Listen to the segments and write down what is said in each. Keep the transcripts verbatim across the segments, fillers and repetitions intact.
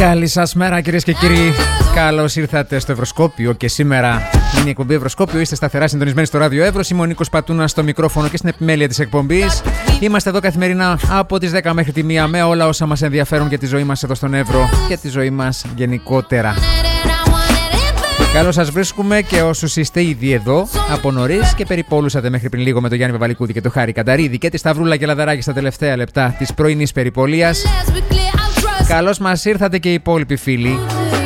Καλή σας μέρα κυρίες και κύριοι. Καλώς ήρθατε στο Ευρωσκόπιο και σήμερα είναι η εκπομπή Ευρωσκόπιο. Είστε σταθερά συντονισμένοι στο Ράδιο Εύρος. Είμαι ο Νίκος Πατούνας στο μικρόφωνο και στην επιμέλεια της εκπομπής. Είμαστε εδώ καθημερινά από τις δέκα μέχρι τη μία με όλα όσα μας ενδιαφέρουν για τη ζωή μας εδώ στον Εύρο και τη ζωή μας γενικότερα. Καλώς σας βρίσκουμε και όσους είστε ήδη εδώ από νωρίς και περιπόλουσατε μέχρι πριν λίγο με τον Γιάννη Βαβαλικούδη και τον Χάρη Κανταρίδη και τη Σταυρούλα και Λαδαράκη στα τελευταία λεπτά της πρωινής περιπολίας. Καλώς μας ήρθατε και οι υπόλοιποι φίλοι.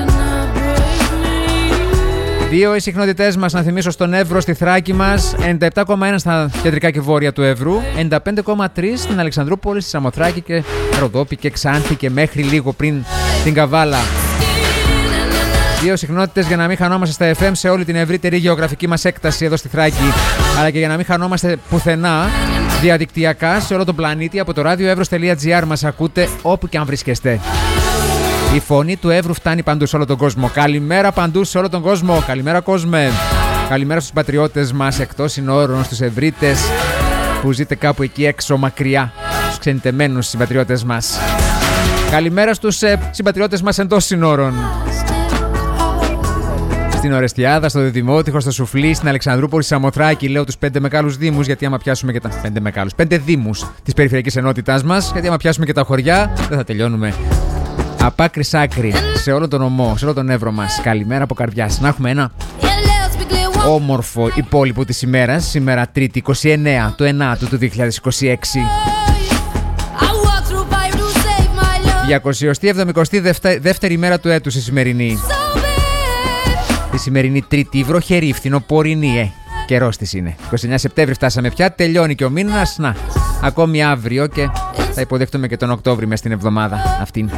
Δύο οι συχνότητές μας, να θυμίσω, στον Εύρο, στη Θράκη μας, ενενήντα επτά κόμμα ένα στα κεντρικά και βόρεια του Εύρου, ενενήντα πέντε κόμμα τρία στην Αλεξανδρούπολη, στη Σαμοθράκη και Ροδόπη και Ξάνθη και μέχρι λίγο πριν την Καβάλα. Δύο συχνότητες για να μην χανόμαστε στα εφ εμ σε όλη την ευρύτερη γεωγραφική μας έκταση εδώ στη Θράκη, αλλά και για να μην χανόμαστε πουθενά διαδικτυακά σε όλο τον πλανήτη. Από το radioevros.gr μας ακούτε όπου και αν βρίσκεστε. Η φωνή του Εύρου φτάνει παντού σε όλο τον κόσμο. Καλημέρα παντού σε όλο τον κόσμο. Καλημέρα κόσμε. Καλημέρα στους πατριώτες μας εκτός συνόρων, στους ευρύτες που ζείτε κάπου εκεί έξω μακριά, στους ξενιτεμένους συμπατριώτες μας. Καλημέρα στους ε, συμπατριώτες μας εντός συνόρων. Στην Ορεστιάδα, στο Δημότυχο, στο Σουφλί, στην Αλεξανδρούπολη, στη Σαμοθράκη. Λέω τους πέντε μεγάλους δήμους, γιατί άμα πιάσουμε και τα. Πέντε μεγάλους. Πέντε δήμους της περιφερειακής ενότητάς μας, γιατί άμα πιάσουμε και τα χωριά, δεν θα τελειώνουμε. Απ' άκρη σ' άκρη, σε όλο τον ομό, σε όλο τον Εύρο μας. Καλημέρα από καρδιάς. Να έχουμε ένα όμορφο υπόλοιπο της ημέρας. Σήμερα Τρίτη, είκοσι εννέα του ενάτου του δύο χιλιάδες είκοσι έξι. διακόσια εβδομηκοστή δεύτερη ημέρα του έτους η σημερινή. Η σημερινή Τρίτη, βροχερή, φθινοπορεινή, ε, καιρός της είναι. είκοσι εννέα Σεπτέμβρη φτάσαμε πια, τελειώνει και ο μήνας. Να, ακόμη αύριο και θα υποδεχτούμε και τον Οκτώβρη μες στην εβδομάδα αυτήν.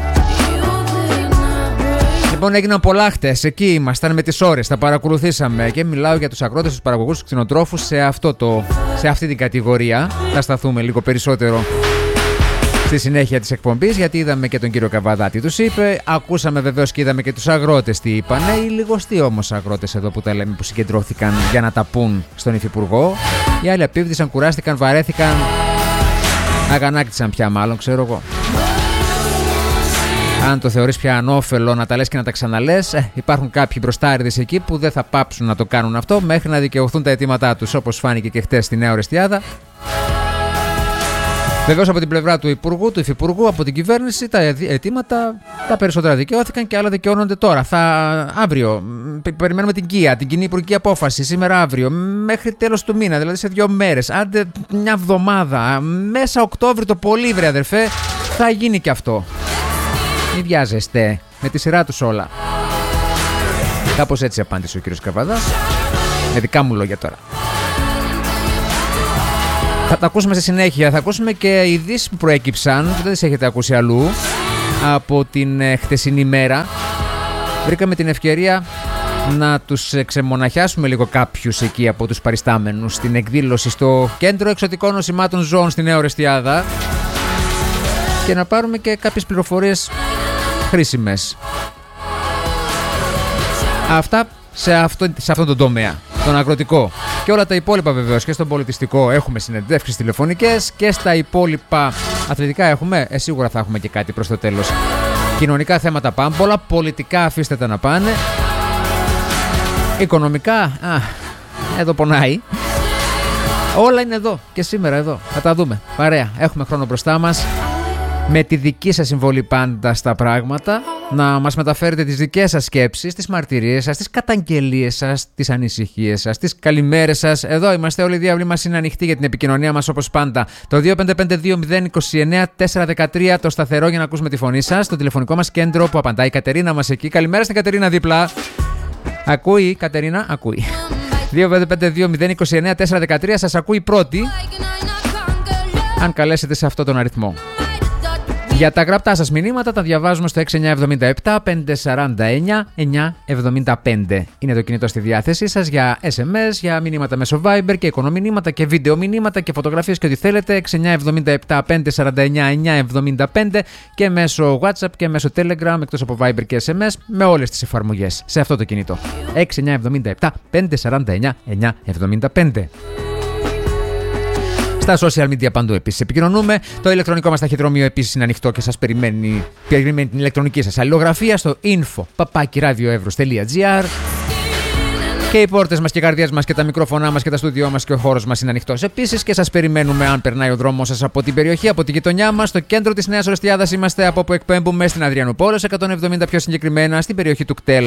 Λοιπόν, έγιναν πολλά χτες. Εκεί ήμασταν με τις ώρες, τα παρακολουθήσαμε και μιλάω για τους αγρότες, τους παραγωγούς, τους κτηνοτρόφους σε, αυτό το, σε αυτή την κατηγορία. Θα σταθούμε λίγο περισσότερο στη συνέχεια της εκπομπής, γιατί είδαμε και τον κύριο Καβαδά τι τους είπε. Ακούσαμε βεβαίως και είδαμε και τους αγρότες τι είπανε. Οι λιγοστοί όμως αγρότες εδώ που τα λέμε, που συγκεντρώθηκαν για να τα πούν στον Υφυπουργό. Οι άλλοι απίβδησαν, κουράστηκαν, βαρέθηκαν, αγανάκτησαν πια, μάλλον, ξέρω εγώ. Αν το θεωρείς πια ανώφελο να τα λες και να τα ξαναλες, ε, υπάρχουν κάποιοι μπροστάριδες εκεί που δεν θα πάψουν να το κάνουν αυτό μέχρι να δικαιωθούν τα αιτήματά τους, όπως φάνηκε και χτες στη Νέα Ορεστιάδα. Βεβαίως από την πλευρά του Υπουργού, του Υφυπουργού, από την κυβέρνηση, τα αιτήματα τα περισσότερα δικαιώθηκαν και άλλα δικαιώνονται τώρα. Θα, αύριο, περιμένουμε την ΚΙΑ, την κοινή υπουργική απόφαση, σήμερα αύριο, μέχρι τέλος του μήνα, δηλαδή σε δύο μέρες, άντε μια εβδομάδα, μέσα Οκτώβρη το πολύ, βρε αδερφέ, θα γίνει και αυτό. Μην βιάζεστε, με τη σειρά τους όλα. Κάπως έτσι απάντησε ο κύριος Καβαδάς, με δικά μου λόγια τώρα. Θα τα ακούσουμε στη συνέχεια. Θα ακούσουμε και ειδήσεις που προέκυψαν, που δεν τις έχετε ακούσει αλλού, από την ε, χτεσινή μέρα. Βρήκαμε την ευκαιρία να τους ξεμοναχιάσουμε λίγο κάποιους εκεί από τους παριστάμενους στην εκδήλωση στο Κέντρο Εξωτικών Νοσημάτων Ζώων στη Νέα Ορεστιάδα και να πάρουμε και κάποιες πληροφορίες χρήσιμες. Αυτά σε, αυτό, σε αυτόν τον τομέα, τον αγροτικό. Και όλα τα υπόλοιπα βεβαίως, και στον πολιτιστικό έχουμε συνεντεύξεις τηλεφωνικές και στα υπόλοιπα αθλητικά έχουμε, ε, σίγουρα θα έχουμε και κάτι προς το τέλος. Κοινωνικά θέματα πάμπολα, πολιτικά αφήστε τα να πάνε. Οικονομικά, α, εδώ πονάει. Όλα είναι εδώ και σήμερα εδώ, θα τα δούμε. Παρέα, έχουμε χρόνο μπροστά μας. Με τη δική σας συμβολή πάντα στα πράγματα, να μας μεταφέρετε τις δικές σας σκέψεις, τις μαρτυρίες σας, τις καταγγελίες σας, τις ανησυχίες σας, τις καλημέρες σας. Εδώ είμαστε, όλοι οι διάβλοι μας είναι ανοιχτοί για την επικοινωνία μας όπως πάντα. Το δύο πέντε πέντε δύο μηδέν είκοσι εννέα τετρακόσια δεκατρία, το σταθερό για να ακούσουμε τη φωνή σας, το τηλεφωνικό μας κέντρο που απαντάει η Κατερίνα μας εκεί. Καλημέρα στην Κατερίνα δίπλα. Ακούει, Κατερίνα, ακούει. δύο πέντε πέντε δύο μηδέν είκοσι εννέα τετρακόσια δεκατρία, σας ακούει πρώτη, αν καλέσετε σε αυτόν τον αριθμό. Για τα γραπτά σας μηνύματα τα διαβάζουμε στο έξι εννιά εβδομήντα επτά πεντακόσια σαράντα εννιά εννιακόσια εβδομήντα πέντε. Είναι το κινητό στη διάθεσή σας για ες εμ ες, για μηνύματα μέσω Viber και εικονομηνύματα και βίντεο μηνύματα και φωτογραφίες και ό,τι θέλετε. έξι εννιά εβδομήντα επτά πεντακόσια σαράντα εννιά εννιακόσια εβδομήντα πέντε και μέσω WhatsApp και μέσω Telegram, εκτός από Viber και ες εμ ες, με όλες τις εφαρμογές σε αυτό το κινητό. έξι εννιά εβδομήντα επτά πεντακόσια σαράντα εννιά εννιακόσια εβδομήντα πέντε. Στα social media παντού επίσης επικοινωνούμε. Το ηλεκτρονικό μας ταχυδρομείο επίσης είναι ανοιχτό και σας περιμένει, περιμένει την ηλεκτρονική σας αλληλογραφία στο info παπάκι ραδιοεύρος τελεία τζι άρ. Και οι πόρτες μας και οι καρδιές μας και τα μικρόφωνά μας και τα στούντιό μας και ο χώρος μας είναι ανοιχτός επίσης και σας περιμένουμε αν περνάει ο δρόμος σας από την περιοχή, από την γειτονιά μας. Στο κέντρο της Νέας Ορεστιάδας είμαστε, από όπου εκπέμπουμε στην Αδριανούπολη, εκατόν εβδομήντα πιο συγκεκριμένα, στην περιοχή του ΚΤΕΛ.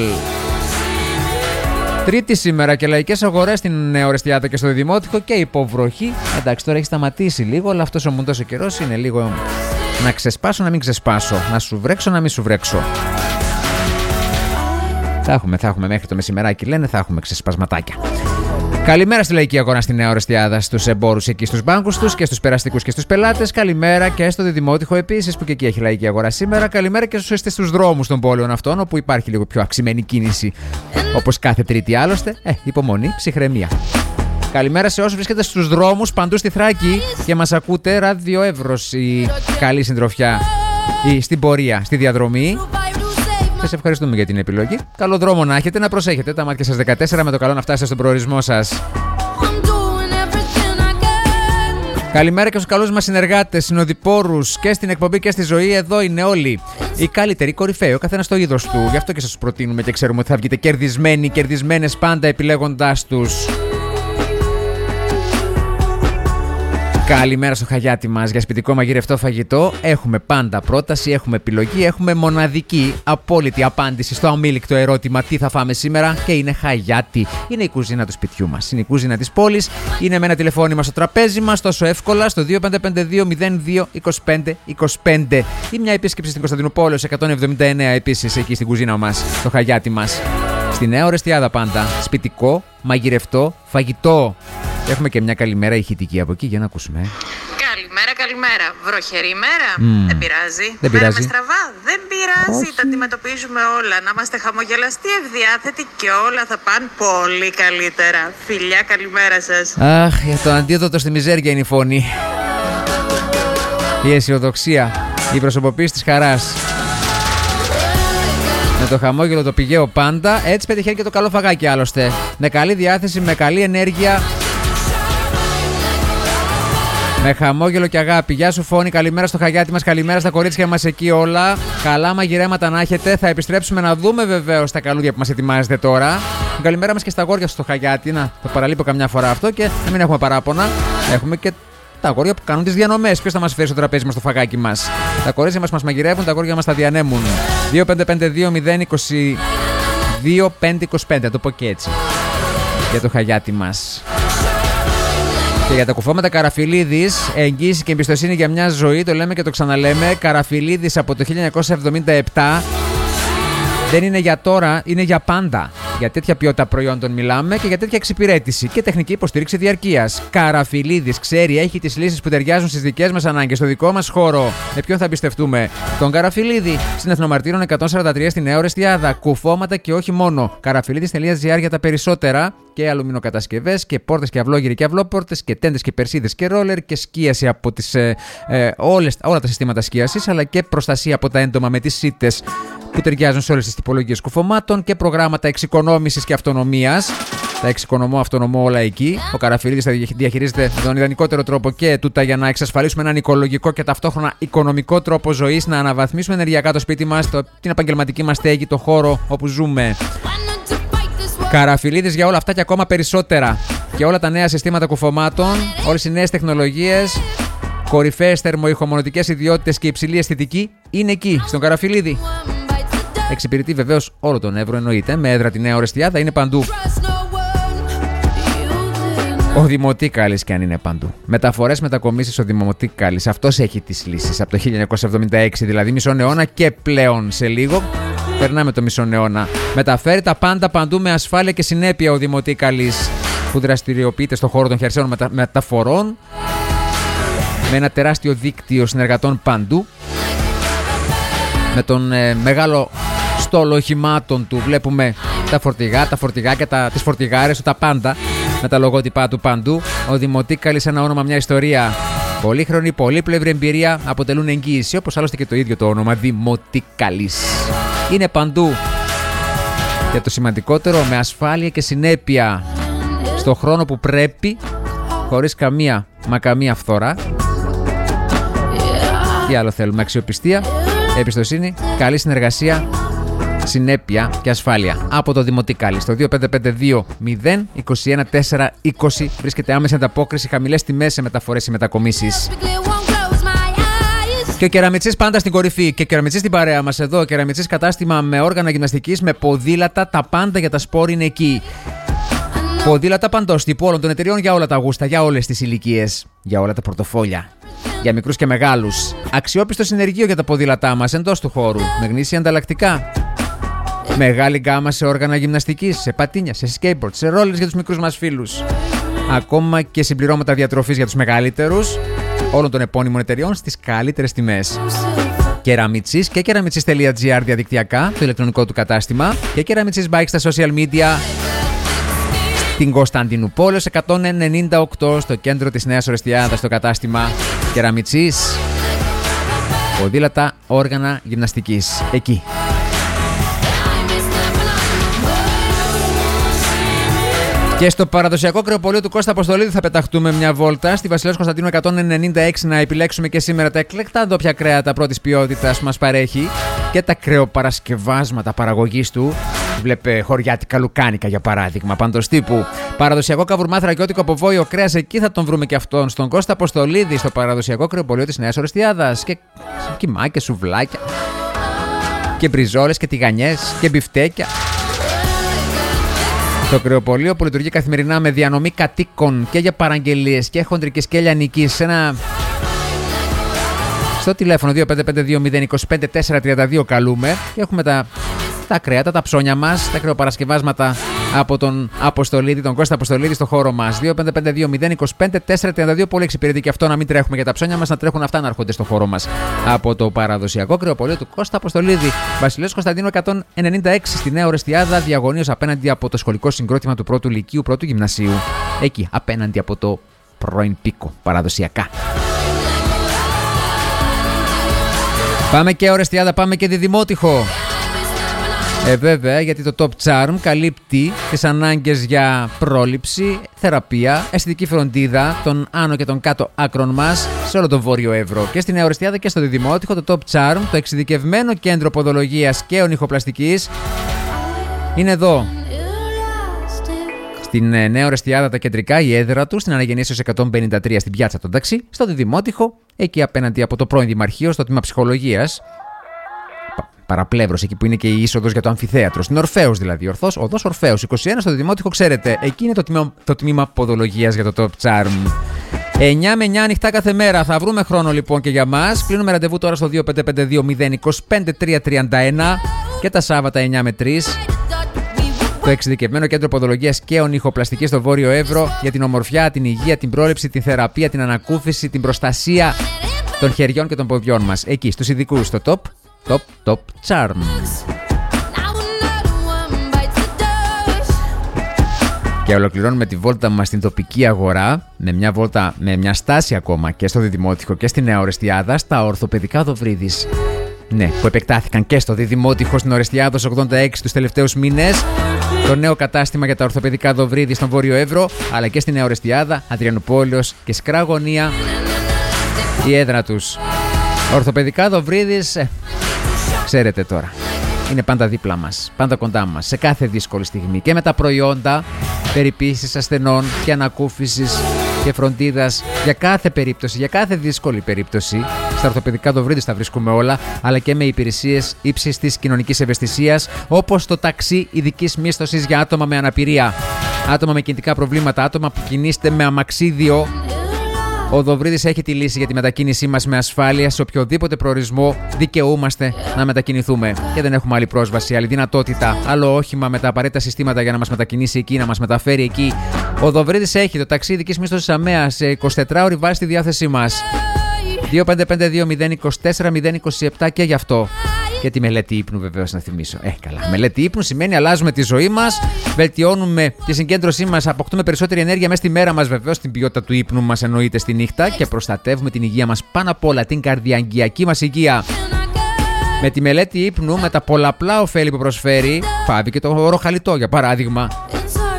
Τρίτη σήμερα και λαϊκές αγορές στην Νέα Ορεστιάδα και στο Δημότυχο και υποβροχή. Εντάξει, τώρα έχει σταματήσει λίγο, αλλά αυτός ο μουντός ο καιρός είναι λίγο να ξεσπάσω, να μην ξεσπάσω, να σου βρέξω, να μην σου βρέξω. Θα έχουμε, θα έχουμε μέχρι το μεσημεράκι, λένε, θα έχουμε ξεσπασματάκια. Καλημέρα στη λαϊκή αγορά στη Νέα Ορεστιάδα, στους εμπόρους εκεί, στους μπάνκους τους και στους περαστικούς και στους πελάτες. Καλημέρα και στο Δημότυχο επίσης, που και εκεί έχει λαϊκή αγορά σήμερα. Καλημέρα και στους είστε στους δρόμους των πόλεων αυτών, όπου υπάρχει λίγο πιο αυξημένη κίνηση, όπως κάθε Τρίτη άλλωστε. Ε, υπομονή, ψυχραιμία. Καλημέρα σε όσους βρίσκεται στους δρόμους παντού στη Θράκη και μας ακούτε. Ραδιοεύρος, η καλή συντροφιά ή στην πορεία, στη διαδρομή. Σας ευχαριστούμε για την επιλογή. Καλό δρόμο να έχετε, να προσέχετε τα μάτια σας δεκατέσσερα με το καλό να φτάσετε στον προορισμό σας. Καλημέρα και στους καλούς μας συνεργάτες, συνοδοιπόρους και στην εκπομπή και στη ζωή. Εδώ είναι όλοι οι καλύτεροι, κορυφαίοι, ο καθένας το είδος του. Γι' αυτό και σας τους προτείνουμε και ξέρουμε ότι θα βγείτε κερδισμένοι, κερδισμένες πάντα επιλέγοντάς τους. Καλημέρα στο Χαγιάτι μας για σπιτικό μαγειρευτό φαγητό. Έχουμε πάντα πρόταση, έχουμε επιλογή, έχουμε μοναδική, απόλυτη απάντηση στο αμήλικτο ερώτημα τι θα φάμε σήμερα και είναι Χαγιάτι. Είναι η κουζίνα του σπιτιού μας, είναι η κουζίνα της πόλης, είναι με ένα τηλεφώνημα στο τραπέζι μας τόσο εύκολα στο δύο πέντε πέντε δύο μηδέν δύο είκοσι πέντε είκοσι πέντε ή μια επίσκεψη στην Κωνσταντινούπολη εκατόν εβδομήντα εννέα επίσης εκεί στην κουζίνα μας, στο Χαγιάτι μας. Στη Νέα Ορεστιάδα πάντα, σπιτικό, μαγειρευτό, φαγητό. Έχουμε και μια καλημέρα ηχητική από εκεί για να ακούσουμε. Καλημέρα, καλημέρα. Βροχερή ημέρα. Mm. Δεν πειράζει. Δεν πειράζει. Μέρα με στραβά. Δεν πειράζει. Όχι. Τα αντιμετωπίζουμε όλα. Να είμαστε χαμογελαστοί, ευδιάθετοι και όλα θα πάνε πολύ καλύτερα. Φιλιά, καλημέρα σας. Αχ, για το αντίδοτο στη μιζέρια είναι η φωνή. Η αισιοδοξία, η προσωποποίηση της χαράς. Με το χαμόγελο το πηγαίο πάντα, έτσι πετυχαίνει και το καλό φαγάκι άλλωστε. Με καλή διάθεση, με καλή ενέργεια. Με χαμόγελο και αγάπη. Γεια σου Φώνη, καλημέρα στο Χαγιάτι μας, καλημέρα στα κορίτσια μας εκεί όλα. Καλά μαγειρέματα να έχετε. Θα επιστρέψουμε να δούμε βεβαίως τα καλούδια που μας ετοιμάζετε τώρα. Καλημέρα μας και στα αγόρια στο Χαγιάτι. Να το παραλείπω καμιά φορά αυτό και να μην έχουμε παράπονα. Έχουμε και τα αγόρια που κάνουν τις διανομές. Ποιος θα μας φέρει στο τραπέζι μας το φαγάκι μας? Τα κορίτσια μας μας μαγειρεύουν, τα αγόρια μας τα διανέμουν. δύο πέντε πέντε δύο μηδέν είκοσι δύο πέντε είκοσι πέντε, το πω και έτσι. Για το Χαγιάτι μας. Και για τα κουφώματα Καραφιλίδης, εγγύηση και εμπιστοσύνη για μια ζωή, το λέμε και το ξαναλέμε. Καραφιλίδης από το χίλια εννιακόσια εβδομήντα επτά. Δεν είναι για τώρα, είναι για πάντα. Για τέτοια ποιότητα προϊόντων μιλάμε και για τέτοια εξυπηρέτηση και τεχνική υποστήριξη διαρκείας. Καραφιλίδης ξέρει, έχει τις λύσεις που ταιριάζουν στις δικές μας ανάγκες, στο δικό μας χώρο. Με ποιον θα εμπιστευτούμε? Τον Καραφιλίδη. Στην Εθνομαρτύρων εκατόν σαράντα τρία στη Νέα Ορεστιάδα. Κουφώματα και όχι μόνο. καραφιλίδης τελεία τζι άρ για τα περισσότερα. Και αλουμινοκατασκευές και πόρτες και αυλόγυροι και αυλόπορτες και τέντες και περσίδες και ρόλερ και σκίαση από τις, ε, ε, όλες, όλα τα συστήματα σκίασης, αλλά και προστασία από τα έντομα με τις σίτες που ταιριάζουν σε όλες τις τυπολογίες κουφωμάτων και προγράμματα εξοικονόμησης και αυτονομίας. Τα εξοικονομώ, αυτονομώ όλα εκεί. Ο Καραφιλίδης θα διαχειρίζεται με τον ιδανικότερο τρόπο και τούτα για να εξασφαλίσουμε έναν οικολογικό και ταυτόχρονα οικονομικό τρόπο ζωής, να αναβαθμίσουμε ενεργειακά το σπίτι μας, το, την επαγγελματική μας στέγη, το χώρο όπου ζούμε. Καραφιλίδης για όλα αυτά και ακόμα περισσότερα. Και όλα τα νέα συστήματα κουφωμάτων, όλες οι νέες τεχνολογίες, κορυφαίες θερμοϊχομονωτικές ιδιότητες και υψηλή αισθητική είναι εκεί, στον Καραφιλίδη. Εξυπηρετεί βεβαίως όλο τον Εύρο, εννοείται, με έδρα τη Νέα Ορεστιάδα, είναι παντού. Ο Δημοτίκαλης κι αν είναι παντού. Μεταφορές, μετακομίσεις, ο Δημοτίκαλης. Αυτός έχει τις λύσεις από το χίλια εννιακόσια εβδομήντα έξι, δηλαδή μισό αιώνα και πλέον σε λίγο. Περνάμε το μισό αιώνα. Μεταφέρει τα πάντα παντού με ασφάλεια και συνέπεια ο Δημοτίκαλης, που δραστηριοποιείται στον χώρο των χερσαίων μετα... μεταφορών, με ένα τεράστιο δίκτυο συνεργατών παντού, με τον ε, μεγάλο στόλο οχημάτων του. Βλέπουμε τα φορτηγά, τα φορτηγάκια, τα... τις φορτηγάρες του, τα πάντα, με τα λογότυπά του παντού. Ο Δημοτίκαλης, ένα όνομα, μια ιστορία. Πολύχρονη, πολύπλευρη εμπειρία αποτελούν εγγύηση, όπως άλλωστε και το ίδιο το όνομα, Δημοτίκαλης. Είναι παντού. Και το σημαντικότερο, με ασφάλεια και συνέπεια, στο χρόνο που πρέπει, χωρίς καμία μα καμία φθορά. Τι άλλο θέλουμε? Αξιοπιστία, εμπιστοσύνη, καλή συνεργασία, συνέπεια και ασφάλεια. Από το Δημοτικάλι στο δύο πέντε πέντε δύο μηδέν είκοσι ένα τέσσερα είκοσι βρίσκεται άμεση ανταπόκριση, χαμηλές τιμές σε μεταφορές ή μετακομίσεις. Και ο Κεραμιτσής πάντα στην κορυφή. Και ο Κεραμιτσής στην παρέα μας εδώ. Ο Κεραμιτσής κατάστημα με όργανα γυμναστικής, με ποδήλατα, τα πάντα για τα σπορ είναι εκεί. Ποδήλατα παντός τύπου όλων των εταιριών για όλα τα γούστα, για όλες τις ηλικίες, για όλα τα πορτοφόλια. Για μικρούς και μεγάλους. Αξιόπιστο συνεργείο για τα ποδήλατά μας εντός του χώρου. Με γνήσια ανταλλακτικά. Μεγάλη γκάμα σε όργανα γυμναστικής, σε πατίνια, σε skateboard, σε ρόλες για τους μικρούς μας φίλους. Ακόμα και συμπληρώματα διατροφής για τους μεγαλύτερους. Όλων των επώνυμων εταιριών στις καλύτερες τιμές. Κεραμιτσής και κεραμιτσής.gr διαδικτυακά, το ηλεκτρονικό του κατάστημα. Και Κεραμιτσής Bike στα social media. Στην Κωνσταντινούπολης εκατόν ενενήντα οκτώ, στο κέντρο της Νέας Ορεστιάδας, στο κατάστημα Κεραμιτσής. Ποδήλατα, όργανα γυμναστικής. Εκεί. Και στο παραδοσιακό κρεοπωλείο του Κώστα Αποστολίδη θα πεταχτούμε μια βόλτα. Στη Βασιλέως Κωνσταντίνου εκατόν ενενήντα έξι να επιλέξουμε και σήμερα τα εκλεκτά ντόπια κρέατα πρώτης ποιότητας που μας παρέχει και τα κρεοπαρασκευάσματα παραγωγής του. Βλέπε χωριάτικα λουκάνικα για παράδειγμα, πάντως τύπου. Παραδοσιακό καβουρμά θρακιώτικο από βόηο κρέας, εκεί θα τον βρούμε και αυτόν. Στον Κώστα Αποστολίδη, στο παραδοσιακό κρεοπωλείο της Νέας Ορεστιάδας. Και κιμά και σουβλάκια. Και μπριζόλες και τηγανιές και μπιφτέκια. Το κρεοπωλείο που λειτουργεί καθημερινά με διανομή κατοίκων και για παραγγελίες και χοντρικής και λιανικής. Ένα... Στο τηλέφωνο δύο πέντε πέντε δύο μηδέν είκοσι πέντε τέσσερα τριάντα δύο καλούμε και έχουμε τα, τα κρέατα, τα ψώνια μας, τα κρεοπαρασκευάσματα από τον Αποστολίδη, τον Κώστα Αποστολίδη στο χώρο μας. δύο πέντε πέντε δύο μηδέν είκοσι πέντε τέσσερα τριάντα δύο. Πολύ εξυπηρετεί και αυτό, να μην τρέχουμε για τα ψώνια μας, να τρέχουν αυτά να έρχονται στο χώρο μας. Από το παραδοσιακό κρεοπωλείο του Κώστα Αποστολίδη, Βασιλέως Κωνσταντίνου εκατόν ενενήντα έξι, στη Νέα Ορεστιάδα, διαγωνίως απέναντι από το σχολικό συγκρότημα του πρώτου λυκείου, πρώτου γυμνασίου. Εκεί, απέναντι από το πρώην Πίκο, παραδοσιακά. Πάμε και Ορεστιάδα, πάμε και Διδημότυχο. Ε, βέβαια, γιατί το Top Charm καλύπτει τις ανάγκες για πρόληψη, θεραπεία, αισθητική φροντίδα των άνω και των κάτω άκρων μας σε όλο τον Βόρειο Εύρο. Και στη Νέα Ορεστιάδα και στο Διδημότυχο, το Top Charm, το εξειδικευμένο κέντρο ποδολογίας και ονυχοπλαστικής, είναι εδώ. Στην Νέα Ορεστιάδα τα κεντρικά, η έδρα του, στην Αναγεννήσεως εκατόν πενήντα τρία στην πιάτσα των Ταξί, στο Διδημότυχο, εκεί απέναντι από το πρώην Δημαρχείο, στο τμήμα ψυχολογίας. Παραπλεύρος, εκεί που είναι και η είσοδος για το αμφιθέατρο. Στην Ορφέως δηλαδή. Ορθός, οδός Ορφέως είκοσι ένα, στο Διδημότυχο, ξέρετε. Εκεί είναι το τμήμα, το τμήμα ποδολογίας για το Top Charm. εννιά με εννιά ανοιχτά κάθε μέρα. Θα βρούμε χρόνο λοιπόν και για μας. Κλείνουμε ραντεβού τώρα στο δύο πέντε πέντε δύο μηδέν είκοσι πέντε τρία τριάντα ένα και τα Σάββατα εννιά με τρεις. Το εξειδικευμένο κέντρο ποδολογίας και ονυχοπλαστικής στο Βόρειο Εύρο για την ομορφιά, την υγεία, την πρόληψη, την θεραπεία, την ανακούφιση, την προστασία των χεριών και των ποδιών μας. Εκεί, στους ειδικούς, στο Top, Top, Top Charm. Και ολοκληρώνουμε τη βόλτα μας στην τοπική αγορά με μια βόλτα, με μια στάση ακόμα και στο Διδημότυχο και στη Νέα Ορεστιάδα, στα ορθοπαιδικά Δοβρίδης. Ναι, που επεκτάθηκαν και στο Διδημότυχο, στην Ορεστιάδος ογδόντα έξι τους τελευταίους μήνες. Το νέο κατάστημα για τα ορθοπαιδικά Δοβρίδη στον Βόρειο Εύρο, αλλά και στη Νέα Ορεστιάδα, Αδριανουπόλεως και Σκραγωνία η έδρα τους. Ορθοπαιδικά Δοβρίδης, ε, ξέρετε τώρα, είναι πάντα δίπλα μας, πάντα κοντά μας, σε κάθε δύσκολη στιγμή και με τα προϊόντα περιποίησης ασθενών και ανακούφισης και φροντίδας για κάθε περίπτωση, για κάθε δύσκολη περίπτωση. Στα ορθοπαιδικά Δοβρίδης τα βρίσκουμε όλα, αλλά και με υπηρεσίες ύψης της κοινωνικής ευαισθησίας, όπως το ταξί ειδικής μίσθωσης για άτομα με αναπηρία, άτομα με κινητικά προβλήματα, άτομα που κινείστε με αμαξίδιο. Ο Δοβρίδης έχει τη λύση για τη μετακίνησή μας με ασφάλεια σε οποιοδήποτε προορισμό δικαιούμαστε να μετακινηθούμε. Και δεν έχουμε άλλη πρόσβαση, άλλη δυνατότητα, άλλο όχημα με τα απαραίτητα συστήματα για να μας μετακινήσει εκεί, να μας μεταφέρει εκεί. Ο Δοβρίδης έχει το ταξί ειδικής μίσθωσης ΑΜΕΑ σε εικοσιτετράωρη βάση στη διάθεσή μας. δύο πέντε πέντε δύο μηδέν είκοσι τέσσερα μηδέν είκοσι επτά και γι' αυτό. Και τη μελέτη ύπνου, βεβαίως, να θυμίσω. Ε, καλά. Μελέτη ύπνου σημαίνει αλλάζουμε τη ζωή μας, βελτιώνουμε τη συγκέντρωσή μας, αποκτούμε περισσότερη ενέργεια μέσα στη μέρα μας, βεβαίως, την ποιότητα του ύπνου μας εννοείται στη νύχτα και προστατεύουμε την υγεία μας πάνω απ' όλα, την καρδιαγγειακή μας υγεία. Με τη μελέτη ύπνου, με τα πολλαπλά ωφέλη που προσφέρει, φάβει και το οροχαλιτό για παράδειγμα.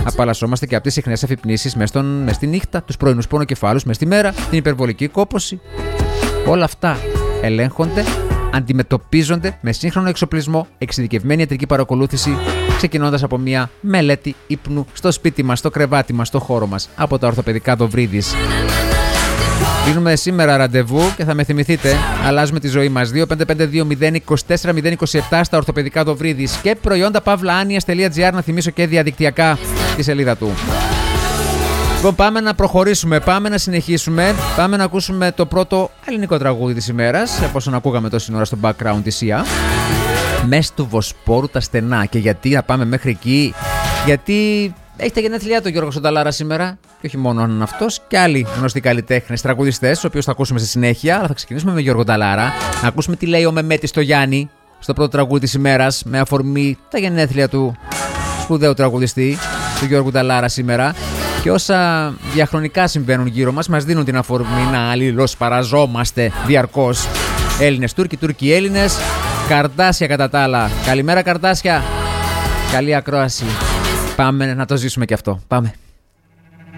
Απαλλασσόμαστε και από τις συχνές αφυπνήσεις μες στη νύχτα, τους πρωινούς πονοκεφάλους μες στη μέρα, την υπερβολική κόπωση. Όλα αυτά ελέγχονται, αντιμετωπίζονται με σύγχρονο εξοπλισμό, εξειδικευμένη ιατρική παρακολούθηση, ξεκινώντας από μια μελέτη ύπνου στο σπίτι μας, στο κρεβάτι μας, στο χώρο μας, από τα ορθοπαιδικά Δοβρίδης. Δίνουμε σήμερα ραντεβού και θα με θυμηθείτε. Αλλάζουμε τη ζωή μας. δύο πέντε πέντε δύο μηδέν δύο τέσσερα μηδέν δύο επτά στα ορθοπαιδικά Δοβρίδης και προϊόντα παύλα άνοιας τελεία τζι άρ, να θυμίσω και διαδικτυακά τη σελίδα του. Λοιπόν, πάμε να προχωρήσουμε, πάμε να συνεχίσουμε. Πάμε να ακούσουμε το πρώτο ελληνικό τραγούδι της ημέρας, εφόσον ακούγαμε τόση ώρα στο background της ΙΑ. Μες του Βοσπόρου τα στενά. Και γιατί να πάμε μέχρι εκεί? Γιατί έχει τα γενέθλιά του Γιώργος Σονταλάρα σήμερα. Και όχι μόνο αυτός, και άλλοι γνωστοί καλλιτέχνες, τραγουδιστές, τους οποίους θα ακούσουμε στη συνέχεια. Αλλά θα ξεκινήσουμε με Γιώργο Νταλάρα. Να ακούσουμε τι λέει ο Μεμέτης στο Γιάννη στο πρώτο τραγούδι της ημέρας, με αφορμή τα γενέθλια του σπουδαίου τραγουδιστή, του Γιώργου Νταλάρα σήμερα. Και όσα διαχρονικά συμβαίνουν γύρω μας, μας δίνουν την αφορμή να αλληλοσπαραζόμαστε διαρκώς. Έλληνες, Τούρκοι, Τούρκοι, Έλληνες. Καρτάσια κατά τα άλλα. Καλημέρα, Καρτάσια. Καλή ακρόαση. Πάμε να το ζήσουμε και αυτό. Πάμε.